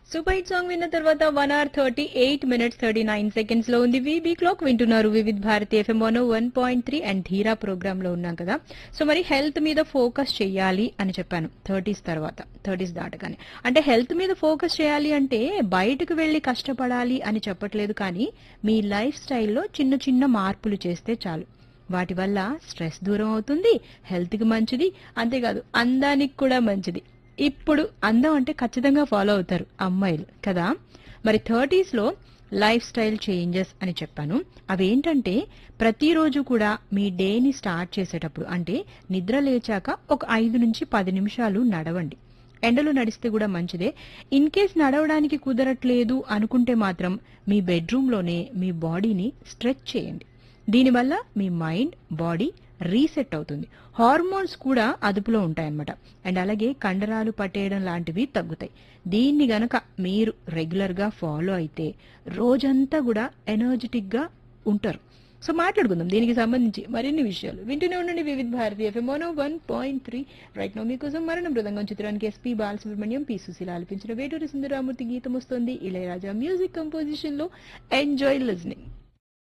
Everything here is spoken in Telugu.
సూపర్ హిట్ సాంగ్ విన్న తర్వాత 1 hour 38 minutes 39 seconds లో ఉంది వీబీ క్లాక్. వింటున్నారు వివిధ్ భారతి ఎఫ్ఎం 101.3 అండ్ ధీరా ప్రోగ్రామ్ లో ఉన్నాం కదా. సో మరి హెల్త్ మీద ఫోకస్ చేయాలి అని చెప్పాను 30s తర్వాత, 30s దాటగానే. అంటే హెల్త్ మీద ఫోకస్ చేయాలి అంటే బయటకు వెళ్లి కష్టపడాలి అని చెప్పట్లేదు, కానీ మీ లైఫ్ స్టైల్లో చిన్న చిన్న మార్పులు చేస్తే చాలు. వాటి వల్ల స్ట్రెస్ దూరం అవుతుంది, హెల్త్ కి మంచిది, అంతేకాదు అందానికి కూడా మంచిది. ఇప్పుడు అందం అంటే ఖచ్చితంగా ఫాలో అవుతారు అమ్మాయిలు కదా. మరి 30s లో లైఫ్ స్టైల్ చేంజెస్ అని చెప్పాను. అవేంటంటే ప్రతిరోజు కూడా మీ డేని స్టార్ట్ చేసేటప్పుడు అంటే నిద్ర లేచాక ఒక 5 నుంచి 10 నిమిషాలు నడవండి. ఎండలో నడిస్తే కూడా మంచిదే. ఇన్ కేస్ నడవడానికి కుదరట్లేదు అనుకుంటే మాత్రం మీ బెడ్రూమ్ లోనే మీ బాడీని స్ట్రెచ్ చేయండి. దీనివల్ల మీ మైండ్, బాడీ రీసెట్ అవుతుంది. హార్మోన్స్ కూడా అదుపులో ఉంటాయన్నమాట. అండ్ అలాగే కండరాలు పట్టేయడం లాంటివి తగ్గుతాయి. దీన్ని గనక మీరు రెగ్యులర్ గా ఫాలో అయితే రోజంతా కూడా ఎనర్జెటిక్ గా ఉంటారు. సో మాట్లాడుకుందాం దీనికి సంబంధించి మరిన్ని విషయాలు. వింటూనే ఉండండి వివిధ భారతి ఎఫ్ఎం 101.3. రైట్ నో మీకోసం మరణ మృదంగం చిత్రానికి ఎస్పీ బాలసుబ్రహ్మణ్యం, పి సుశీల ఆలపించిన వేటూరి సుందరరామూర్తి గీతం వస్తుంది. ఇళయరాజా మ్యూజిక్ కంపోజిషన్ లో. Enjoy listening.